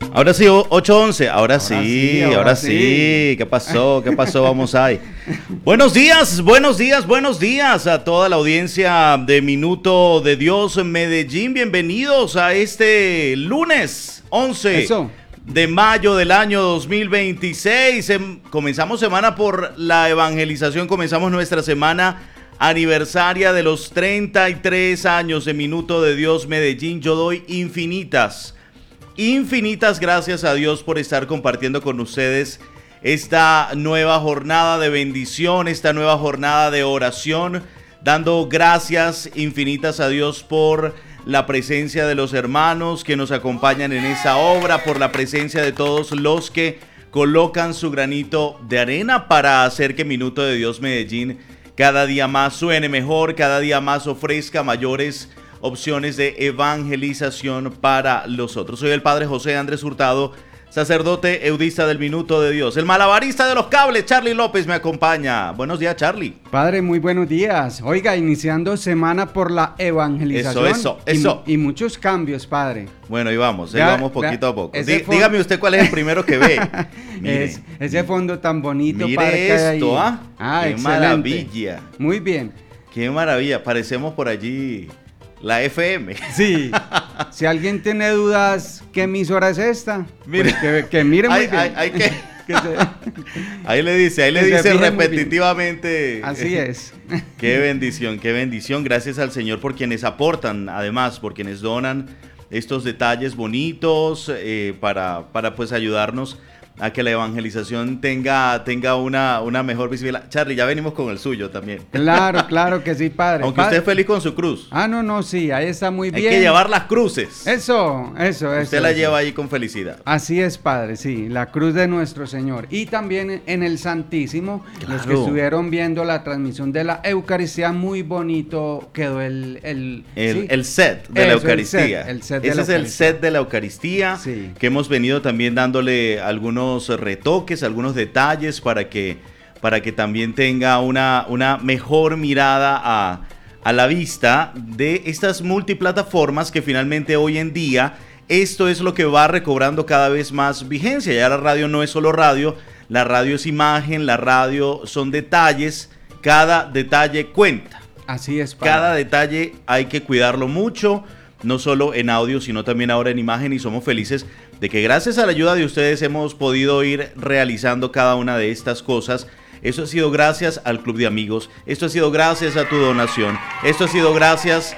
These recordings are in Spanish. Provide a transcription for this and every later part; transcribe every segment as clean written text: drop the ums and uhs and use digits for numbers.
Ahora sí, 8:11. Ahora sí. ¿Qué pasó? Vamos ahí. Buenos días a toda la audiencia de Minuto de Dios en Medellín. Bienvenidos a este lunes 11 de mayo del año 2026. Comenzamos semana por la evangelización, comenzamos nuestra semana aniversaria de los 33 años de Minuto de Dios Medellín. Yo doy infinitas gracias a Dios por estar compartiendo con ustedes esta nueva jornada de bendición, esta nueva jornada de oración, dando gracias infinitas a Dios por la presencia de los hermanos que nos acompañan en esta obra, por la presencia de todos los que colocan su granito de arena para hacer que Minuto de Dios Medellín cada día más suene mejor, cada día más ofrezca mayores opciones de evangelización para los otros. Soy el padre José Andrés Hurtado, sacerdote eudista del Minuto de Dios. El malabarista de los cables, Charlie López, me acompaña. Buenos días, Charlie. Padre, muy buenos días. Oiga, iniciando semana por la evangelización. Eso. Y muchos cambios, padre. Bueno, ahí vamos poquito a poco. Dígame usted cuál es el primero que ve. Ese fondo tan bonito, mire padre, que hay esto, ahí. Qué excelente. maravilla. Muy bien. Qué maravilla. Parecemos por allí la FM. Sí. Si alguien tiene dudas, ¿qué emisora es esta? Mire, pues que mire muy bien. Ahí le dice repetitivamente. Así es. Qué bendición. Gracias al Señor por quienes aportan, además, por quienes donan estos detalles bonitos para pues ayudarnos a que la evangelización tenga una mejor visibilidad. Charlie, ya venimos con el suyo también. Claro que sí, padre. Aunque usted es feliz con su cruz. No, sí, ahí está muy bien. Hay que llevar las cruces. Eso. Usted la lleva ahí con felicidad. Así es, padre, sí, la cruz de nuestro Señor. Y también en el Santísimo, claro. Los que estuvieron viendo la transmisión de la Eucaristía, muy bonito quedó el set de la Eucaristía. Ese es el set de la Eucaristía, sí, que hemos venido también dándole algunos retoques, algunos detalles para que también tenga una mejor mirada a la vista de estas multiplataformas que finalmente hoy en día esto es lo que va recobrando cada vez más vigencia. Ya la radio no es solo radio, la radio es imagen, la radio son detalles, cada detalle cuenta. Así es, padre. Cada detalle hay que cuidarlo mucho, no solo en audio, sino también ahora en imagen, y somos felices de que gracias a la ayuda de ustedes hemos podido ir realizando cada una de estas cosas. Eso ha sido gracias al Club de Amigos, esto ha sido gracias a tu donación, esto ha sido gracias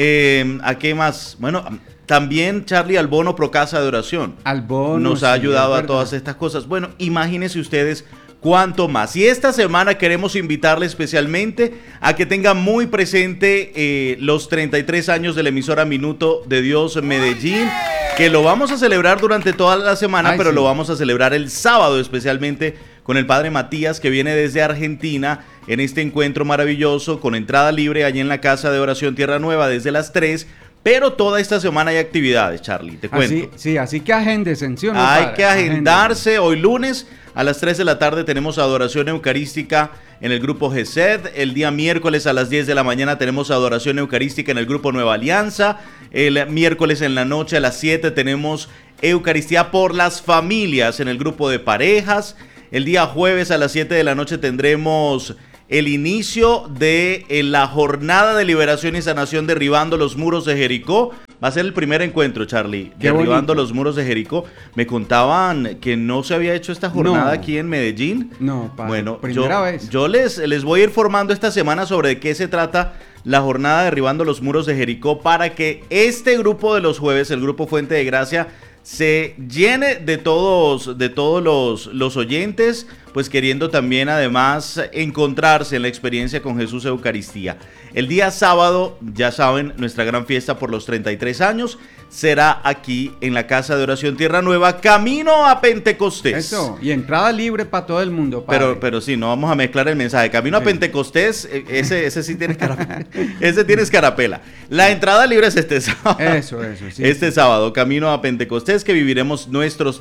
a qué más, bueno, también Charlie al bono Procasa de Oración. Al bono nos ha ayudado a todas estas cosas. Bueno, imagínense ustedes cuánto más. Y esta semana queremos invitarle especialmente a que tenga muy presente los 33 años de la emisora Minuto de Dios Medellín, que lo vamos a celebrar durante toda la semana, pero sí, lo vamos a celebrar el sábado especialmente con el padre Matías, que viene desde Argentina en este encuentro maravilloso con entrada libre allí en la Casa de Oración Tierra Nueva desde las 3. Pero toda esta semana hay actividades, Charlie, te cuento. Así que agéndese, ¿sí o no, hay padre? que agendarse. Hoy lunes a las 3 de la tarde tenemos adoración eucarística en el grupo GESED. El día miércoles a las 10 de la mañana tenemos adoración eucarística en el grupo Nueva Alianza. El miércoles en la noche a las 7 tenemos Eucaristía por las familias en el grupo de parejas. El día jueves a las 7 de la noche tendremos el inicio de la jornada de liberación y sanación derribando los muros de Jericó. Va a ser el primer encuentro, Charlie, derribando los muros de Jericó. Me contaban que no se había hecho esta jornada aquí en Medellín. No, padre, bueno, primera vez. Yo les voy a ir formando esta semana sobre de qué se trata la jornada derribando los muros de Jericó, para que este grupo de los jueves, el grupo Fuente de Gracia, se llene de todos los oyentes, pues queriendo también además encontrarse en la experiencia con Jesús Eucaristía. El día sábado, ya saben, nuestra gran fiesta por los 33 años será aquí en la Casa de Oración Tierra Nueva, camino a Pentecostés. Eso, y entrada libre para todo el mundo, padre. Pero sí, no vamos a mezclar el mensaje. Camino a Pentecostés, ese sí tiene escarapela. Ese tiene escarapela. La entrada libre es este sábado. Eso, sí. Este sábado, camino a Pentecostés, que viviremos nuestros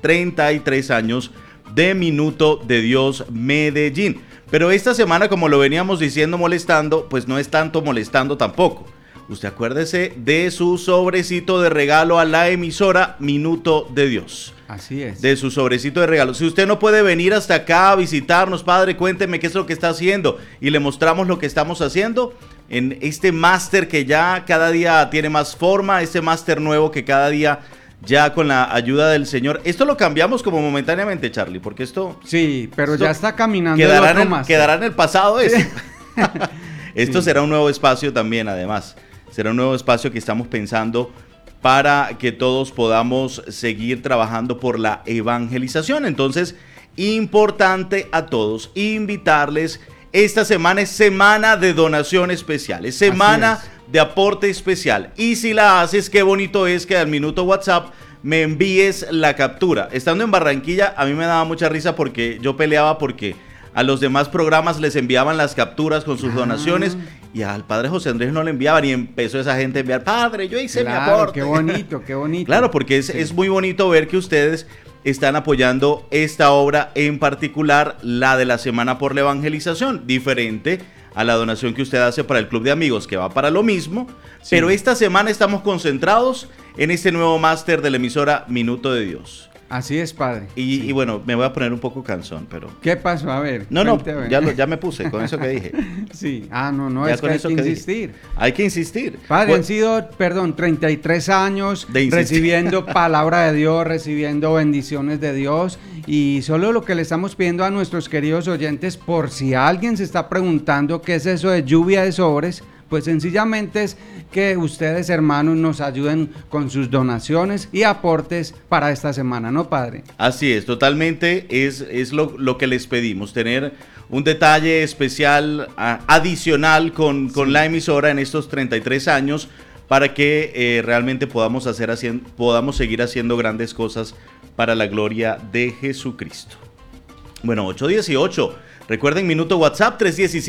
33 años de Minuto de Dios Medellín. Pero esta semana, como lo veníamos diciendo molestando, pues no es tanto molestando tampoco. usted acuérdese de su sobrecito de regalo a la emisora Minuto de Dios. Así es. De su sobrecito de regalo. Si usted no puede venir hasta acá a visitarnos, padre, cuénteme qué es lo que está haciendo y le mostramos lo que estamos haciendo en este máster que ya cada día tiene más forma, este máster nuevo que cada día ya con la ayuda del Señor. Esto lo cambiamos como momentáneamente, Charlie, porque esto... Sí, pero esto ya está caminando quedará en el pasado eso. Sí. Esto será un nuevo espacio también, además. Será un nuevo espacio que estamos pensando para que todos podamos seguir trabajando por la evangelización. Entonces, importante a todos invitarles. Esta semana es semana de donación especial, es semana de aporte especial. Y si la haces, qué bonito es que al minuto WhatsApp me envíes la captura. Estando en Barranquilla, a mí me daba mucha risa porque yo peleaba porque a los demás programas les enviaban las capturas con sus donaciones y al padre José Andrés no le enviaban y empezó esa gente a enviar, padre, yo hice mi aporte. Qué bonito, qué bonito. Claro, porque es muy bonito ver que ustedes están apoyando esta obra, en particular la de la Semana por la Evangelización, diferente a la donación que usted hace para el Club de Amigos, que va para lo mismo, pero esta semana estamos concentrados en este nuevo máster de la emisora Minuto de Dios. Así es, padre. Y bueno, me voy a poner un poco cansón, pero... ¿Qué pasó? A ver. No, ya me puse con eso que dije. Sí, no, es que hay que insistir. Hay que insistir. Padre, han sido, 33 años recibiendo palabra de Dios, recibiendo bendiciones de Dios, y solo lo que le estamos pidiendo a nuestros queridos oyentes, por si alguien se está preguntando qué es eso de lluvia de sobres, pues sencillamente es que ustedes, hermanos, nos ayuden con sus donaciones y aportes para esta semana, ¿no, padre? Así es, totalmente es lo que les pedimos, tener un detalle especial, adicional con la emisora en estos 33 años para que realmente podamos seguir haciendo grandes cosas para la gloria de Jesucristo. Bueno, 8:18. Recuerden, minuto WhatsApp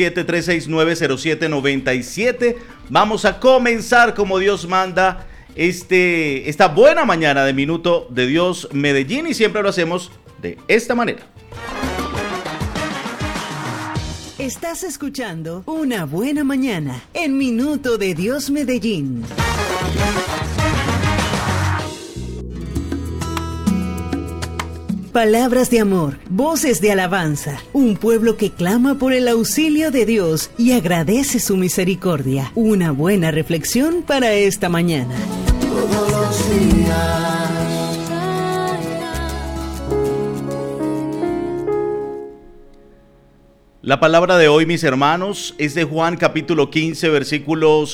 317-369-0797. Vamos a comenzar como Dios manda esta buena mañana de Minuto de Dios Medellín, y siempre lo hacemos de esta manera. Estás escuchando Una Buena Mañana en Minuto de Dios Medellín. Palabras de amor, voces de alabanza, un pueblo que clama por el auxilio de Dios y agradece su misericordia. Una buena reflexión para esta mañana. Todos los días. La palabra de hoy, mis hermanos, es de Juan capítulo 15, versículos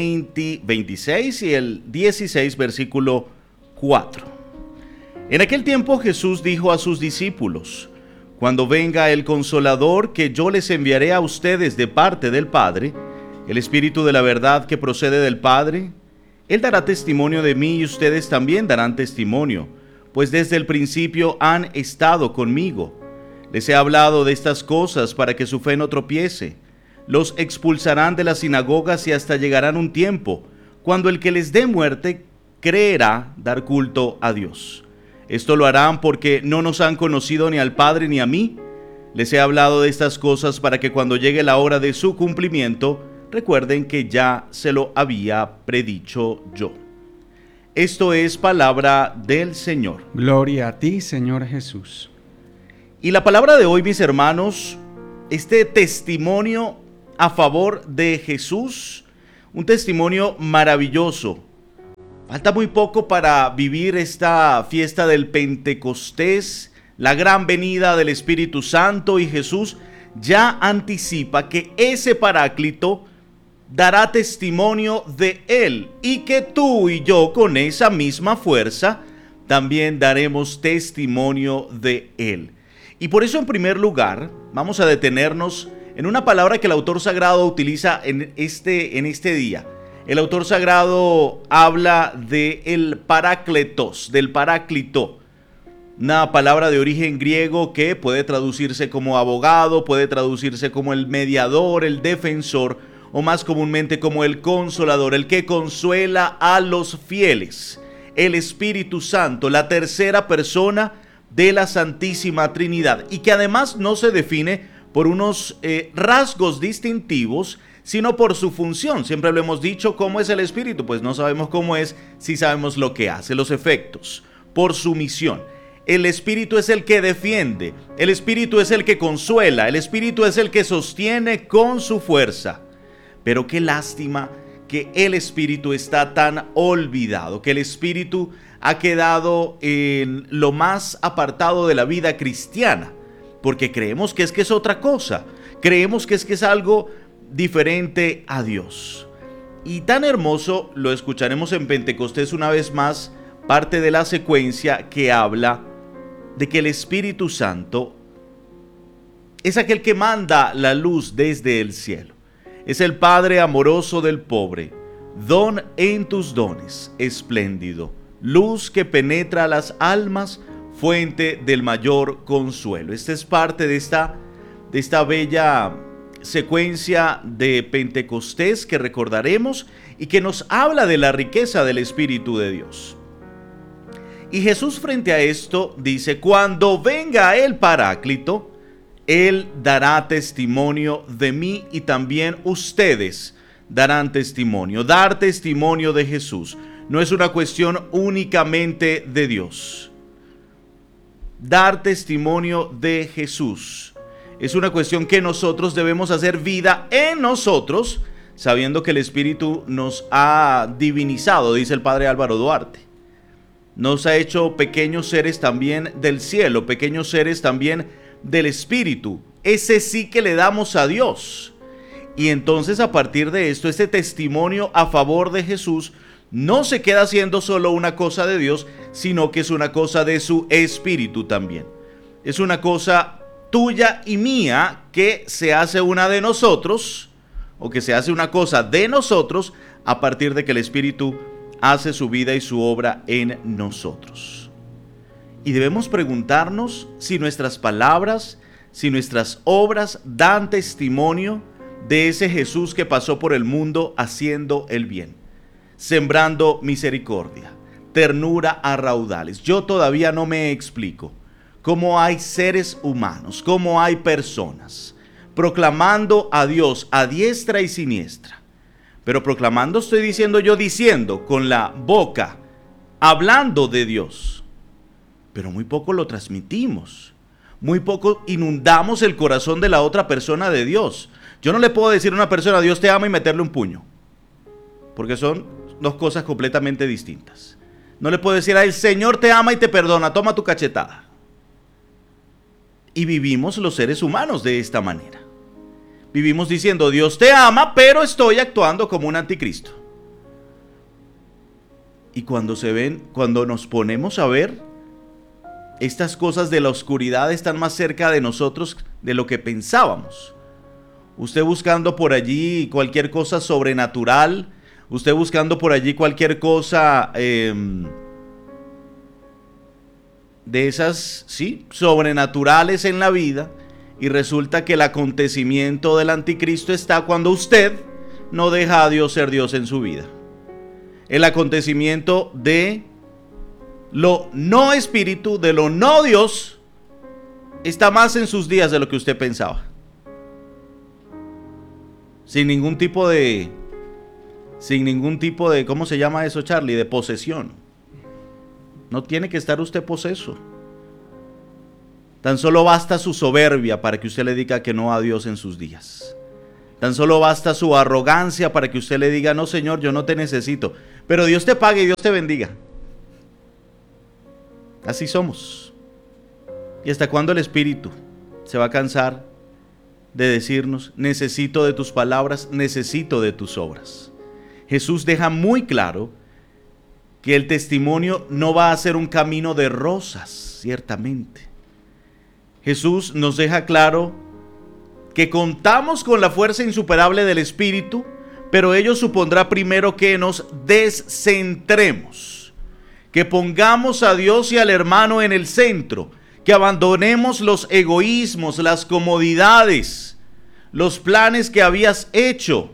26 y el 16, versículo 4. En aquel tiempo Jesús dijo a sus discípulos: cuando venga el Consolador que yo les enviaré a ustedes de parte del Padre, el Espíritu de la verdad que procede del Padre, Él dará testimonio de mí y ustedes también darán testimonio, pues desde el principio han estado conmigo. Les he hablado de estas cosas para que su fe no tropiece. Los expulsarán de las sinagogas y hasta llegarán un tiempo cuando el que les dé muerte creerá dar culto a Dios. Esto lo harán porque no nos han conocido ni al Padre ni a mí. Les he hablado de estas cosas para que cuando llegue la hora de su cumplimiento, recuerden que ya se lo había predicho yo. Esto es palabra del Señor. Gloria a ti, Señor Jesús. Y la palabra de hoy, mis hermanos, este testimonio a favor de Jesús, un testimonio maravilloso. Falta muy poco para vivir esta fiesta del Pentecostés, la gran venida del Espíritu Santo, y Jesús ya anticipa que ese Paráclito dará testimonio de Él y que tú y yo con esa misma fuerza también daremos testimonio de Él. Y por eso, en primer lugar, vamos a detenernos en una palabra que el autor sagrado utiliza en este día. El autor sagrado habla de el parácletos, del paráclito, una palabra de origen griego que puede traducirse como abogado, puede traducirse como el mediador, el defensor, o más comúnmente como el consolador, el que consuela a los fieles. El Espíritu Santo, la tercera persona de la Santísima Trinidad, y que además no se define por unos rasgos distintivos, sino por su función. Siempre lo hemos dicho, ¿cómo es el Espíritu? Pues no sabemos cómo es, si sabemos lo que hace, los efectos, por su misión. El Espíritu es el que defiende, el Espíritu es el que consuela, el Espíritu es el que sostiene con su fuerza. Pero qué lástima que el Espíritu está tan olvidado, que el Espíritu ha quedado en lo más apartado de la vida cristiana, porque creemos que es otra cosa, creemos que es algo diferente a Dios. Y tan hermoso, lo escucharemos en Pentecostés una vez más, parte de la secuencia que habla de que el Espíritu Santo es aquel que manda la luz desde el cielo. Es el Padre amoroso del pobre, don en tus dones, espléndido, luz que penetra las almas, fuente del mayor consuelo. Esta es parte de esta bella secuencia de Pentecostés que recordaremos y que nos habla de la riqueza del Espíritu de Dios. Y Jesús frente a esto dice, cuando venga el Paráclito, Él dará testimonio de mí y también ustedes darán testimonio. Dar testimonio de Jesús no es una cuestión únicamente de Dios. Dar testimonio de Jesús es una cuestión que nosotros debemos hacer vida en nosotros, sabiendo que el Espíritu nos ha divinizado, dice el Padre Álvaro Duarte. Nos ha hecho pequeños seres también del cielo, pequeños seres también del Espíritu. Ese sí que le damos a Dios. Y entonces a partir de esto, este testimonio a favor de Jesús no se queda siendo solo una cosa de Dios, sino que es una cosa de su Espíritu también. Es una cosa tuya y mía que se hace una de nosotros, o que se hace una cosa de nosotros a partir de que el Espíritu hace su vida y su obra en nosotros. Y debemos preguntarnos si nuestras palabras, si nuestras obras dan testimonio de ese Jesús que pasó por el mundo haciendo el bien, sembrando misericordia, ternura a raudales. Yo todavía no me explico cómo hay seres humanos, cómo hay personas proclamando a Dios a diestra y siniestra. Pero proclamando estoy diciendo yo, diciendo con la boca, hablando de Dios. Pero muy poco lo transmitimos. Muy poco inundamos el corazón de la otra persona de Dios. Yo no le puedo decir a una persona, Dios te ama y meterle un puño. Porque son dos cosas completamente distintas. No le puedo decir a el Señor te ama y te perdona, toma tu cachetada. Y vivimos los seres humanos de esta manera. Vivimos diciendo, Dios te ama, pero estoy actuando como un anticristo. Y cuando nos ponemos a ver, estas cosas de la oscuridad están más cerca de nosotros de lo que pensábamos. Usted buscando por allí cualquier cosa sobrenatural, usted buscando por allí cualquier cosa de esas, sí, sobrenaturales en la vida. Y resulta que el acontecimiento del anticristo está cuando usted no deja a Dios ser Dios en su vida. El acontecimiento de lo no espíritu, de lo no Dios, está más en sus días de lo que usted pensaba. Sin ningún tipo de, ¿cómo se llama eso, Charlie? De posesión. No tiene que estar usted poseso. Tan solo basta su soberbia para que usted le diga que no a Dios en sus días. Tan solo basta su arrogancia para que usted le diga, no Señor, yo no te necesito. Pero Dios te pague y Dios te bendiga. Así somos. ¿Y hasta cuándo el Espíritu se va a cansar de decirnos, necesito de tus palabras, necesito de tus obras? Jesús deja muy claro que el testimonio no va a ser un camino de rosas, ciertamente. Jesús nos deja claro que contamos con la fuerza insuperable del Espíritu, pero ello supondrá primero que nos descentremos, que pongamos a Dios y al hermano en el centro, que abandonemos los egoísmos, las comodidades, los planes que habías hecho.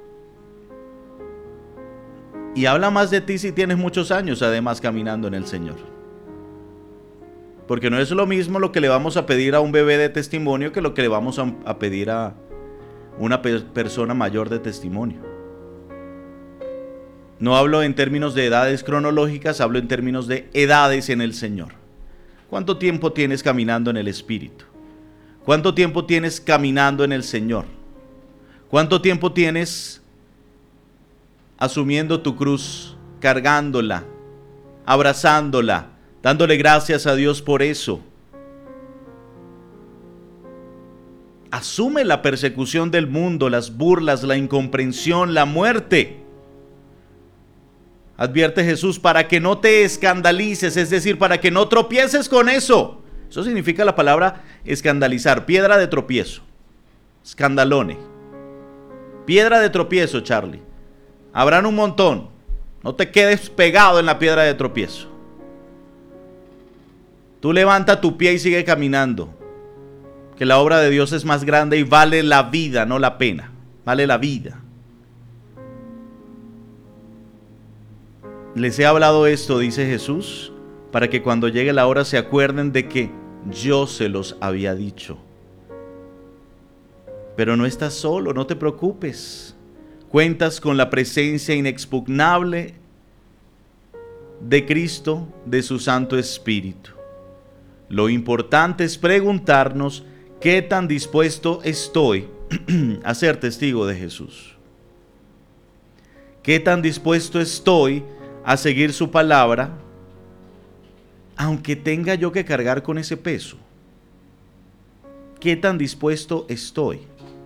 Y habla más de ti si tienes muchos años además caminando en el Señor. Porque no es lo mismo lo que le vamos a pedir a un bebé de testimonio que lo que le vamos a pedir a una persona mayor de testimonio. No hablo en términos de edades cronológicas, hablo en términos de edades en el Señor. ¿Cuánto tiempo tienes caminando en el Espíritu? ¿Cuánto tiempo tienes caminando en el Señor? ¿Cuánto tiempo tienes asumiendo tu cruz, cargándola, abrazándola, dándole gracias a Dios por eso? Asume la persecución del mundo, las burlas, la incomprensión, la muerte. Advierte Jesús para que no te escandalices, es decir, para que no tropieces con eso. Eso significa la palabra escandalizar, piedra de tropiezo, escandalone. Piedra de tropiezo, Charlie. Habrán un montón. No te quedes pegado en la piedra de tropiezo. Tú levanta tu pie y sigue caminando. Que la obra de Dios es más grande y vale la vida, no la pena. Vale la vida. Les he hablado esto, dice Jesús, para que cuando llegue la hora se acuerden de que yo se los había dicho. Pero no estás solo, no te preocupes. Cuentas con la presencia inexpugnable de Cristo, de su Santo Espíritu. Lo importante es preguntarnos qué tan dispuesto estoy a ser testigo de Jesús. ¿Qué tan dispuesto estoy a seguir su palabra, aunque tenga yo que cargar con ese peso? ¿Qué tan dispuesto estoy?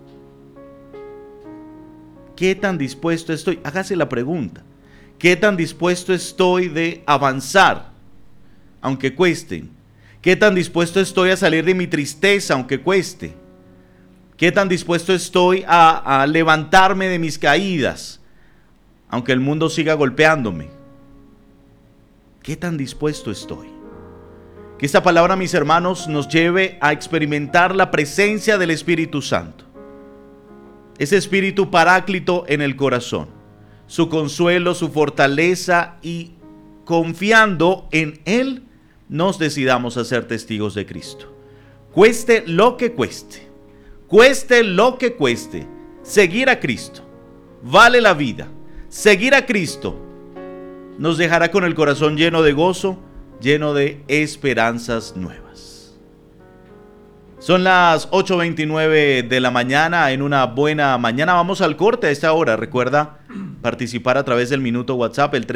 ¿Qué tan dispuesto estoy? Hágase la pregunta. ¿Qué tan dispuesto estoy de avanzar, aunque cueste? ¿Qué tan dispuesto estoy a salir de mi tristeza, aunque cueste? ¿Qué tan dispuesto estoy a levantarme de mis caídas, aunque el mundo siga golpeándome? ¿Qué tan dispuesto estoy? Que esta palabra, mis hermanos, nos lleve a experimentar la presencia del Espíritu Santo. Ese Espíritu Paráclito en el corazón. Su consuelo, su fortaleza, y confiando en Él, nos decidamos a ser testigos de Cristo. Cueste lo que cueste. Cueste lo que cueste. Seguir a Cristo vale la vida. Seguir a Cristo nos dejará con el corazón lleno de gozo, lleno de esperanzas nuevas. Son las 8:29 de la mañana, en una buena mañana. Vamos al corte a esta hora. Recuerda participar a través del minuto WhatsApp, el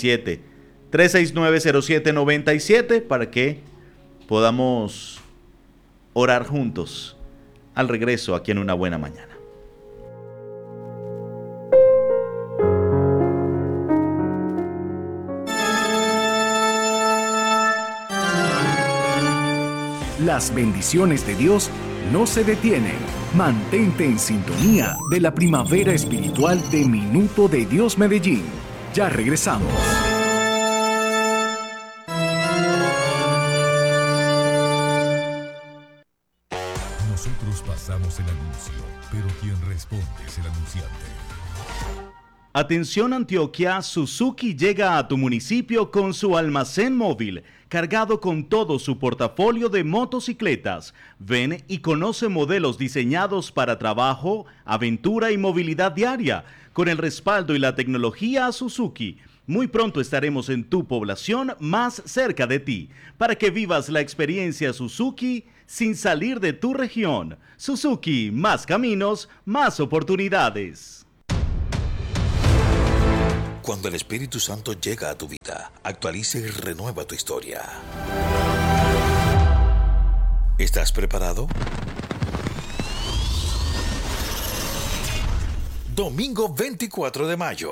317-369-0797, para que podamos orar juntos al regreso aquí en Una Buena Mañana. Las bendiciones de Dios no se detienen. Mantente en sintonía de la primavera espiritual de Minuto de Dios Medellín. Ya regresamos. Nosotros pasamos el anuncio, pero quien responde es el anunciante. Atención Antioquia, Suzuki llega a tu municipio con su almacén móvil, cargado con todo su portafolio de motocicletas. Ven y conoce modelos diseñados para trabajo, aventura y movilidad diaria, con el respaldo y la tecnología Suzuki. Muy pronto estaremos en tu población, más cerca de ti, para que vivas la experiencia Suzuki sin salir de tu región. Suzuki, más caminos, más oportunidades. Cuando el Espíritu Santo llega a tu vida, actualiza y renueva tu historia. ¿Estás preparado? Domingo 24 de mayo.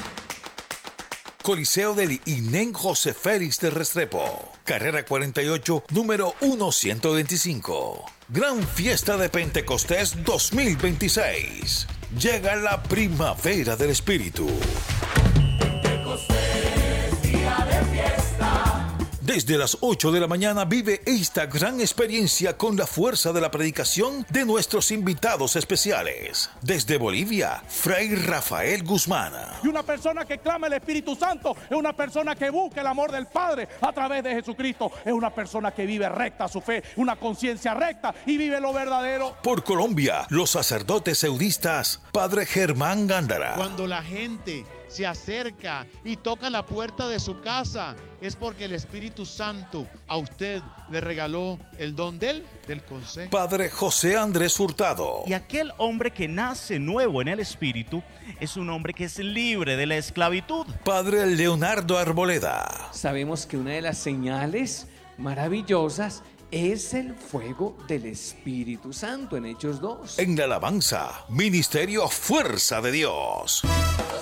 Coliseo del INEN José Félix de Restrepo. Carrera 48, número 1125. Gran Fiesta de Pentecostés 2026. Llega la primavera del Espíritu. Día de fiesta, Desde las 8 de la mañana vive esta gran experiencia con la fuerza de la predicación de nuestros invitados especiales. Desde Bolivia, Fray Rafael Guzmán. Y una persona que clama el Espíritu Santo es una persona que busca el amor del Padre a través de Jesucristo. Es una persona que vive recta su fe, una conciencia recta y vive lo verdadero. Por Colombia, los sacerdotes eudistas, Padre Germán Gándara. Cuando la gente se acerca y toca la puerta de su casa, es porque el Espíritu Santo a usted le regaló el don del consejo. Padre José Andrés Hurtado. Y aquel hombre que nace nuevo en el Espíritu es un hombre que es libre de la esclavitud. Padre Leonardo Arboleda. Sabemos que una de las señales maravillosas es el fuego del Espíritu Santo en Hechos 2. En la alabanza, Ministerio Fuerza de Dios.